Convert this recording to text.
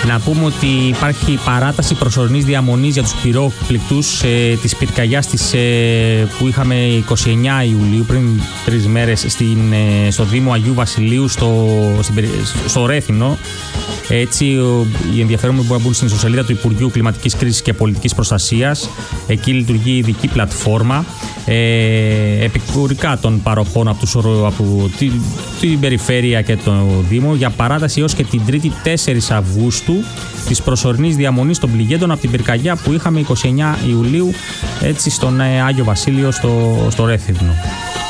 Να πούμε ότι υπάρχει παράταση προσωρινής διαμονής για τους πυρόκληκτους της πυρκαγιάς που είχαμε 29 Ιουλίου, πριν 3 μέρες, στο Δήμο Αγίου Βασιλείου, στο Ρέθυμνο. Έτσι, οι ενδιαφέρομενοι μπορούν να μπουν στην ιστοσελίδα του Υπουργείου Κλιματικής Κρίσης και Πολιτικής Προστασίας. Εκεί λειτουργεί ειδική πλατφόρμα επικουρικά των παροχών από την περιφέρεια και το Δήμο για παράταση έως και την 3η 4 Αυγούστου της προσωρινής διαμονής των πληγέντων από την πυρκαγιά που είχαμε 29 Ιουλίου, έτσι, στον Άγιο Βασίλειο στο Ρέθυμνο.